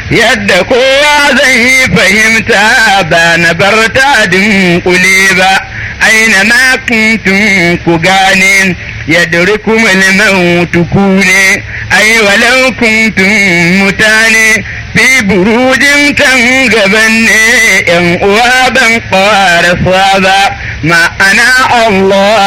yadda kowa zai fahimta ba na bar ta dunkule ba aina ma kuntum ku gane yadrikum al-maut kune ay walau kuntum mutane fi burujin tangabanne yan uwa ban qarasa ba ma'ana Allah